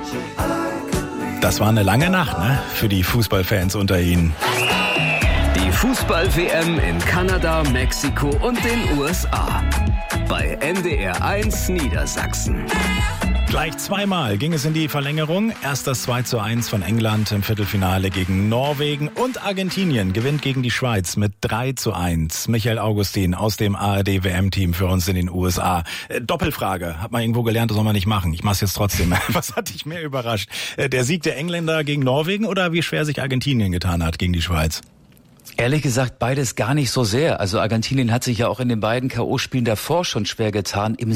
Das war eine lange Nacht, ne? Für die Fußballfans unter Ihnen. Die Fußball-WM in Kanada, Mexiko und den USA. Bei NDR 1 Niedersachsen. Gleich zweimal ging es in die Verlängerung. Erst das 2:1 von England im Viertelfinale gegen Norwegen und Argentinien gewinnt gegen die Schweiz mit 3:1. Michael Augustin aus dem ARD-WM-Team für uns in den USA. Doppelfrage, hat man irgendwo gelernt, das soll man nicht machen. Ich mach's jetzt trotzdem. Was hat dich mehr überrascht? Der Sieg der Engländer gegen Norwegen oder wie schwer sich Argentinien getan hat gegen die Schweiz? Ehrlich gesagt, beides gar nicht so sehr. Also Argentinien hat sich ja auch in den beiden K.O.-Spielen davor schon schwer getan. Im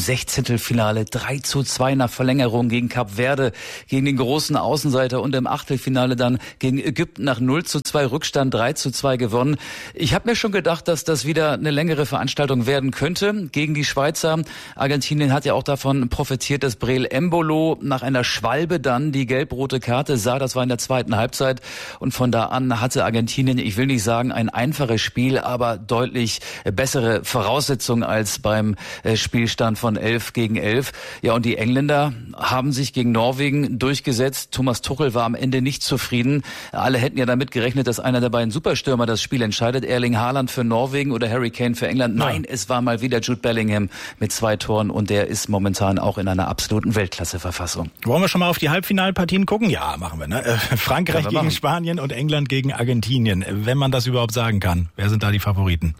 16. 3:2 nach Verlängerung gegen Kap Verde, gegen den großen Außenseiter und im Achtelfinale dann gegen Ägypten nach 0:2 Rückstand 3:2 gewonnen. Ich habe mir schon gedacht, dass das wieder eine längere Veranstaltung werden könnte gegen die Schweizer. Argentinien hat ja auch davon profitiert, dass Breel Embolo nach einer Schwalbe dann die gelb-rote Karte sah. Das war in der zweiten Halbzeit. Und von da an hatte Argentinien, ich will nicht sagen, ein einfaches Spiel, aber deutlich bessere Voraussetzungen als beim Spielstand von 11:11. Ja, und die Engländer haben sich gegen Norwegen durchgesetzt. Thomas Tuchel war am Ende nicht zufrieden. Alle hätten ja damit gerechnet, dass einer der beiden Superstürmer das Spiel entscheidet. Erling Haaland für Norwegen oder Harry Kane für England. Nein, es war mal wieder Jude Bellingham mit 2 Toren und der ist momentan auch in einer absoluten Weltklasse-Verfassung. Wollen wir schon mal auf die Halbfinalpartien gucken? Ja, machen wir, ne? Frankreich gegen Spanien und England gegen Argentinien. Wenn man das überhaupt sagen kann. Wer sind da die Favoriten?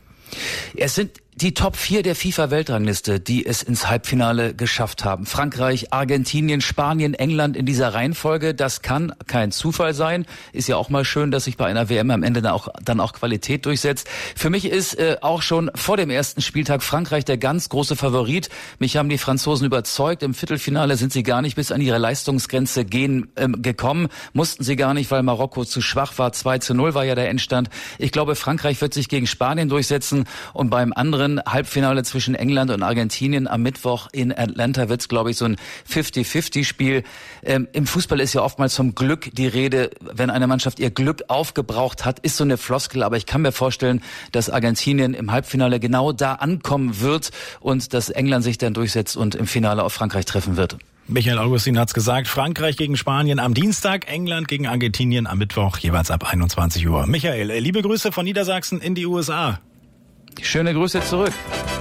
Es sind die Top 4 der FIFA-Weltrangliste, die es ins Halbfinale geschafft haben. Frankreich, Argentinien, Spanien, England in dieser Reihenfolge. Das kann kein Zufall sein. Ist ja auch mal schön, dass sich bei einer WM am Ende dann auch Qualität durchsetzt. Für mich ist auch schon vor dem ersten Spieltag Frankreich der ganz große Favorit. Mich haben die Franzosen überzeugt. Im Viertelfinale sind sie gar nicht bis an ihre Leistungsgrenze gekommen. Mussten sie gar nicht, weil Marokko zu schwach war. 2:0 war ja der Endstand. Ich glaube, Frankreich wird sich gegen Spanien durchsetzen und beim anderen Halbfinale zwischen England und Argentinien am Mittwoch in Atlanta wird es, glaube ich, so ein 50-50-Spiel. Im Fußball ist ja oftmals vom Glück die Rede. Wenn eine Mannschaft ihr Glück aufgebraucht hat, ist so eine Floskel. Aber ich kann mir vorstellen, dass Argentinien im Halbfinale genau da ankommen wird und dass England sich dann durchsetzt und im Finale auf Frankreich treffen wird. Michael Augustin hat's gesagt, Frankreich gegen Spanien am Dienstag, England gegen Argentinien am Mittwoch, jeweils ab 21 Uhr. Michael, liebe Grüße von Niedersachsen in die USA. Schöne Grüße zurück.